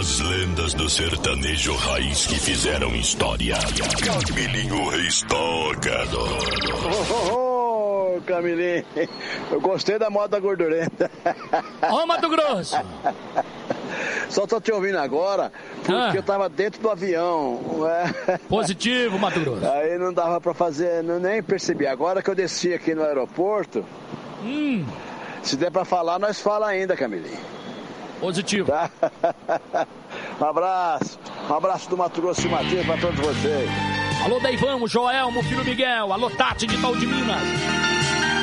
As lendas do sertanejo raiz que fizeram história. Camilinho Restocado. Camilinho, eu gostei da moda gordurenta. Ô, Mato Grosso. Só tô te ouvindo agora porque eu tava dentro do avião. Positivo, Mato Grosso. Aí não dava pra fazer, nem percebi. Agora que eu desci aqui no aeroporto, se der pra falar, nós fala ainda, Camilinho. Positivo. Tá? Um abraço do Mato Grosso e Matias pra todos vocês. Alô, Deivão, Joelmo, filho Miguel. Alô, Tati de Tal de Minas.